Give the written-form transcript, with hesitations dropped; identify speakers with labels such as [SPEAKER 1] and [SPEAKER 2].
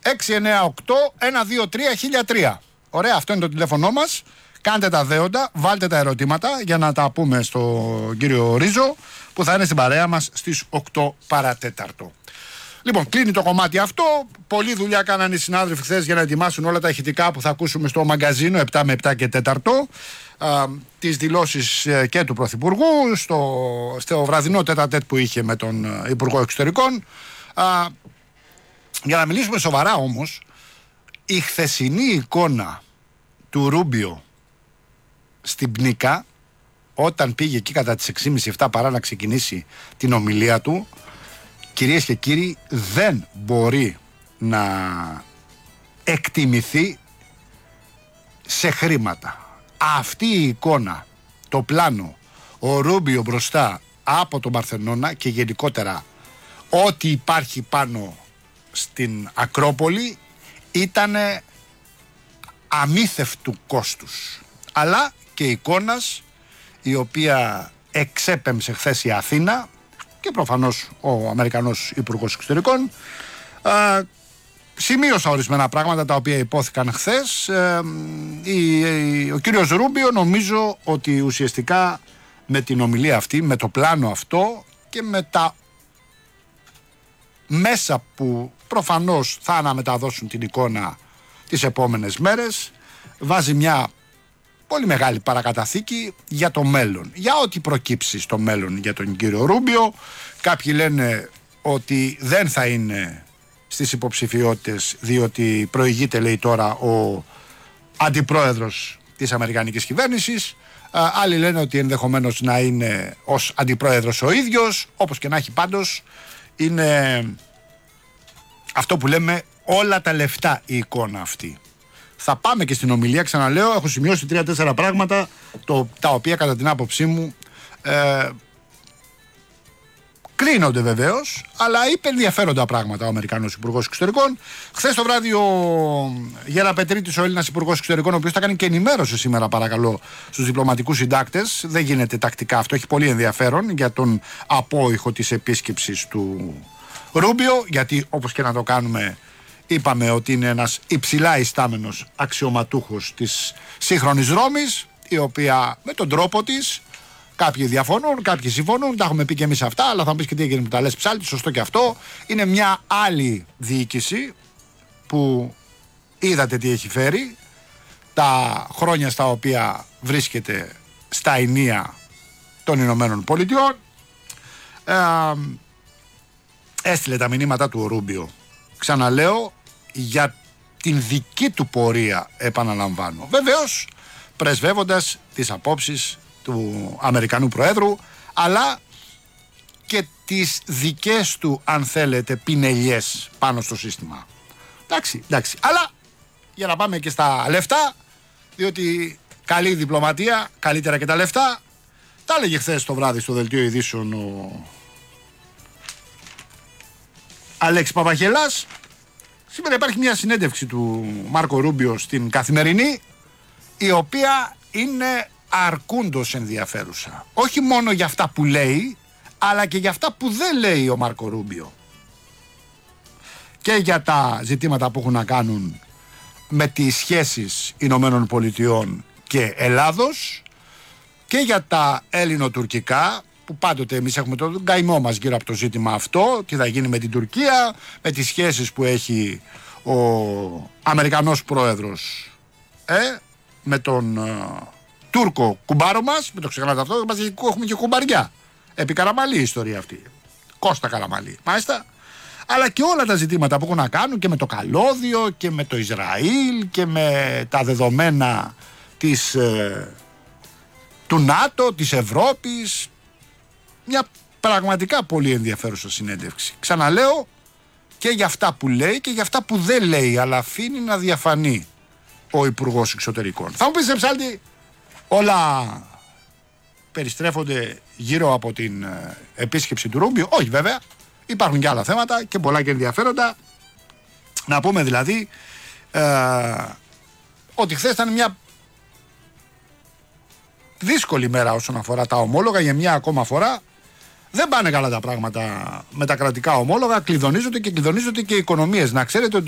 [SPEAKER 1] 698-123-1003. Ωραία, αυτό είναι το τηλέφωνό μας. Κάντε τα δέοντα, βάλτε τα ερωτήματα για να τα πούμε στον κύριο Ρίζο που θα είναι στην παρέα μας στις 8 παρατέταρτο. Λοιπόν, κλείνει το κομμάτι αυτό. Πολλή δουλειά κάνανε οι συνάδελφοι χθες για να ετοιμάσουν όλα τα ηχητικά που θα ακούσουμε στο μαγκαζίνο 7 με 7 και 4. Τις δηλώσεις και του Πρωθυπουργού στο βραδινό τέτα-τέτ που είχε με τον Υπουργό Εξωτερικών. Για να μιλήσουμε σοβαρά όμως, η χθεσινή εικόνα του Ρούμπιο στην Πνίκα, όταν πήγε εκεί κατά τις 6.30-7 παρά να ξεκινήσει την ομιλία του, κυρίες και κύριοι, δεν μπορεί να εκτιμηθεί σε χρήματα. Αυτή η εικόνα, το πλάνο, ο Ρούμπιο μπροστά από τον Παρθενώνα και γενικότερα ό,τι υπάρχει πάνω στην Ακρόπολη ήταν αμύθευτου κόστους, αλλά και εικόνας η οποία εξέπεμψε χθες η Αθήνα και προφανώς ο Αμερικανός Υπουργός Εξωτερικών. Σημείωσα ορισμένα πράγματα τα οποία υπόθηκαν χθες. Ο κύριος Ρούμπιο νομίζω ότι ουσιαστικά με την ομιλία αυτή, με το πλάνο αυτό και με τα μέσα που προφανώς θα αναμεταδώσουν την εικόνα τις επόμενες μέρες, βάζει μια πολύ μεγάλη παρακαταθήκη για το μέλλον, για ό,τι προκύψει στο μέλλον για τον κύριο Ρούμπιο. Κάποιοι λένε ότι δεν θα είναι στις υποψηφιότητες διότι προηγείται, λέει τώρα, ο αντιπρόεδρος της αμερικανικής κυβέρνησης. Άλλοι λένε ότι ενδεχομένως να είναι ως αντιπρόεδρος ο ίδιος. Όπως και να έχει, πάντως είναι αυτό που λέμε όλα τα λεφτά η εικόνα αυτή. Θα πάμε και στην ομιλία, ξαναλέω, έχω σημειώσει 3-4 πράγματα τα οποία κατά την άποψή μου κρίνονται βεβαίως, αλλά είπε ενδιαφέροντα πράγματα ο Αμερικανός Υπουργός Εξωτερικών. Χθες το βράδυ ο Γεραπετρίτης, ο Έλληνας Υπουργός Εξωτερικών, ο οποίος θα κάνει και ενημέρωση σήμερα, παρακαλώ, στους διπλωματικούς συντάκτες. Δεν γίνεται τακτικά αυτό, έχει πολύ ενδιαφέρον για τον απόϊχο της επίσκεψης του Ρούμπιο, γιατί όπως και να το κάνουμε, είπαμε ότι είναι ένας υψηλά ιστάμενος αξιωματούχος της σύγχρονης Ρώμης, η οποία με τον τρόπο της, κάποιοι διαφωνούν, κάποιοι συμφωνούν, τα έχουμε πει και εμείς αυτά, αλλά θα μου πεις και τι έγινε που τα λες ψάλτη, σωστό και αυτό. Είναι μια άλλη διοίκηση που είδατε τι έχει φέρει, τα χρόνια στα οποία βρίσκεται στα ενία των Ηνωμένων Πολιτειών. Έστειλε τα μηνύματα του ο Ρούμπιο, ξαναλέω, για την δική του πορεία, επαναλαμβάνω. Βεβαίως πρεσβεύοντας τις απόψεις του Αμερικανού Προέδρου, αλλά και τις δικές του, αν θέλετε, πινελιές πάνω στο σύστημα. Εντάξει. Αλλά για να πάμε και στα λεφτά, διότι καλή διπλωματία, καλύτερα και τα λεφτά. Τα έλεγε χθες το βράδυ στο δελτίο ειδήσεων ο Αλέξης Παπαγελάς. Σήμερα υπάρχει μια συνέντευξη του Μάρκο Ρούμπιο στην Καθημερινή, η οποία είναι αρκούντος ενδιαφέρουσα. Όχι μόνο για αυτά που λέει, αλλά και για αυτά που δεν λέει ο Μάρκο Ρούμπιο. Και για τα ζητήματα που έχουν να κάνουν με τις σχέσεις Ηνωμένων Πολιτειών και Ελλάδος, και για τα ελληνοτουρκικά, που πάντοτε εμείς έχουμε τον καημό μας γύρω από το ζήτημα αυτό, τι θα γίνει με την Τουρκία, με τις σχέσεις που έχει ο Αμερικανός Πρόεδρος με τον Τούρκο κουμπάρο μας, μην το ξεχνάτε αυτό, μας έχουμε και κουμπαριά. Επί Καραμαλή η ιστορία αυτή. Κώστα Καραμαλή, μάλιστα. Αλλά και όλα τα ζητήματα που έχουν να κάνουν και με το καλώδιο και με το Ισραήλ και με τα δεδομένα του ΝΑΤΟ, της Ευρώπης. Μια πραγματικά πολύ ενδιαφέρουσα συνέντευξη. Ξαναλέω, και για αυτά που λέει και για αυτά που δεν λέει, αλλά αφήνει να διαφανεί ο Υπουργός Εξωτερικών. Θα μου πεις, Ψάλτη, όλα περιστρέφονται γύρω από την επίσκεψη του Ρούμπιο? Όχι, βέβαια. Υπάρχουν και άλλα θέματα και πολλά και ενδιαφέροντα. Να πούμε δηλαδή ότι χθες ήταν μια δύσκολη μέρα όσον αφορά τα ομόλογα. Για μια ακόμα φορά δεν πάνε καλά τα πράγματα με τα κρατικά ομόλογα. Κλειδονίζονται και οι οικονομίες. Να ξέρετε ότι